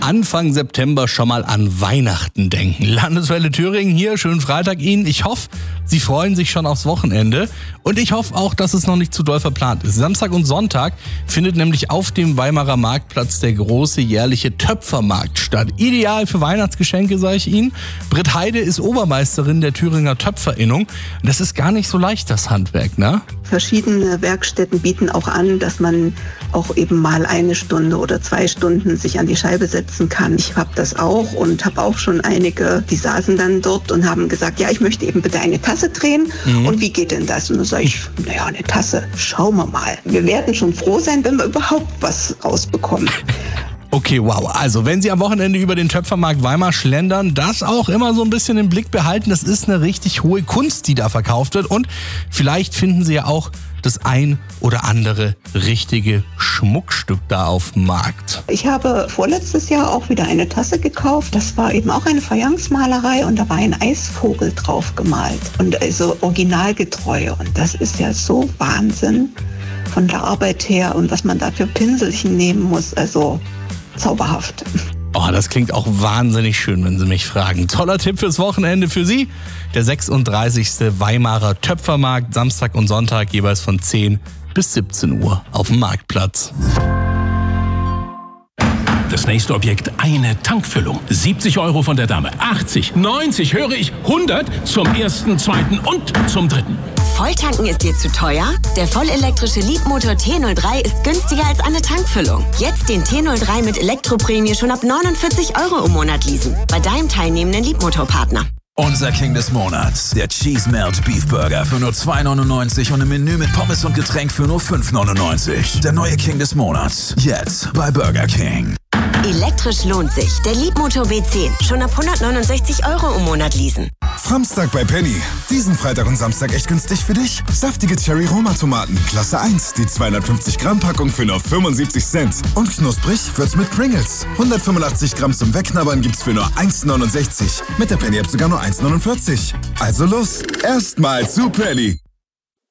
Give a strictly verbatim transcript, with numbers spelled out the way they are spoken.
Anfang September schon mal an Weihnachten denken. Landeswelle Thüringen hier, schönen Freitag Ihnen. Ich hoffe, Sie freuen sich schon aufs Wochenende und ich hoffe auch, dass es noch nicht zu doll verplant ist. Samstag und Sonntag findet nämlich auf dem Weimarer Marktplatz der große jährliche Töpfermarkt statt. Ideal für Weihnachtsgeschenke, sage ich Ihnen. Britt Heide ist Obermeisterin der Thüringer Töpferinnung. Das ist gar nicht so leicht, das Handwerk, ne? Verschiedene Werkstätten bieten auch an, dass man auch eben mal eine Stunde oder zwei Stunden sich an die Scheibe setzen kann. Ich habe das auch und habe auch schon einige, die saßen dann dort und haben gesagt, ja, ich möchte eben bitte eine Tasse drehen. Mhm. Und wie geht denn das? Und dann sage ich, naja, eine Tasse, schauen wir mal. Wir werden schon froh sein, wenn wir überhaupt was rausbekommen. Okay, wow. Also wenn Sie am Wochenende über den Töpfermarkt Weimar schlendern, das auch immer so ein bisschen im Blick behalten. Das ist eine richtig hohe Kunst, die da verkauft wird. Und vielleicht finden Sie ja auch das ein oder andere richtige Schmuckstück da auf dem Markt. Ich habe vorletztes Jahr auch wieder eine Tasse gekauft. Das war eben auch eine Fayencemalerei und da war ein Eisvogel drauf gemalt. Und also originalgetreu. Und das ist ja so Wahnsinn von der Arbeit her und was man da für Pinselchen nehmen muss. Also zauberhaft. Oh, das klingt auch wahnsinnig schön, wenn Sie mich fragen. Toller Tipp fürs Wochenende für Sie. Der sechsunddreißigste Weimarer Töpfermarkt, Samstag und Sonntag jeweils von zehn bis siebzehn Uhr auf dem Marktplatz. Das nächste Objekt, eine Tankfüllung. siebzig Euro von der Dame, achtzig, neunzig, höre ich, hundert zum ersten, zweiten und zum dritten. Volltanken ist dir zu teuer? Der vollelektrische Leapmotor T null drei ist günstiger als eine Tankfüllung. Jetzt den T null drei mit Elektroprämie schon ab neunundvierzig Euro im Monat leasen. Bei deinem teilnehmenden Leapmotor-Partner. Unser King des Monats, der Cheese Melt Beef Burger für nur zwei neunundneunzig und im Menü mit Pommes und Getränk für nur fünf neunundneunzig. Der neue King des Monats, jetzt bei Burger King. Elektrisch lohnt sich. Der Leapmotor B zehn. Schon ab hundertneunundsechzig Euro im Monat leasen. Samstag bei Penny. Diesen Freitag und Samstag echt günstig für dich. Saftige Cherry-Roma-Tomaten, Klasse eins. Die zweihundertfünfzig Gramm Packung für nur fünfundsiebzig Cent. Und knusprig wird's mit Pringles. hundertfünfundachtzig Gramm zum Wegknabbern gibt's für nur eins neunundsechzig. Mit der Penny-App sogar nur eins neunundvierzig. Also los, erstmal zu Penny.